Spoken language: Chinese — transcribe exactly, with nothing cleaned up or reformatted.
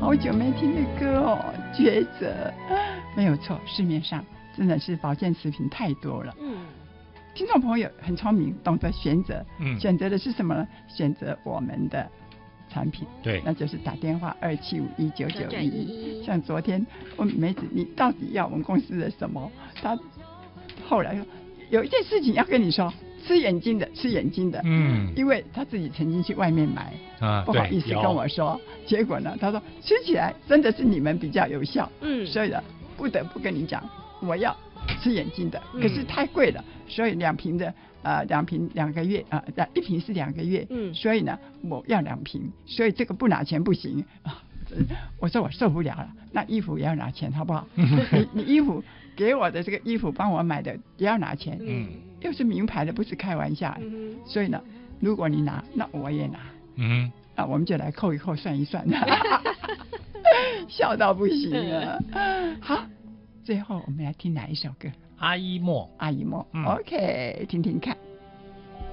好久没听的歌哦，抉择。没有错，市面上真的是保健食品太多了。 嗯， 听众朋友很聪明，懂得选择。 嗯， 选择的是什么呢？选择我们的产品。 对， 那就是打电话二七五一九九一一。像昨天问梅子，你到底要我们公司的什么？他后来说有一件事情要跟你说。吃眼睛的，吃眼睛的， 嗯， 因为他自己曾经去外面买， 啊， 不好意思跟我说，结果呢，他说吃起来真的是你们比较有效，嗯，所以呢，不得不跟你讲，我要吃眼睛的，可是太贵了，嗯、所以两瓶的，呃，两瓶两个月啊，呃，一瓶是两个月，嗯，所以呢，我要两瓶，所以这个不拿钱不行啊。我说我受不了了，那衣服也要拿钱好不好？你你衣服给我的这个衣服帮我买的也要拿钱，嗯，又是名牌的，不是开玩笑，嗯，所以呢，如果你拿，那我也拿，嗯，那我们就来扣一扣，算一算，笑到不行了。好，最后我们来听哪一首歌？ 阿依莫， 阿依莫，嗯、OK，听听看。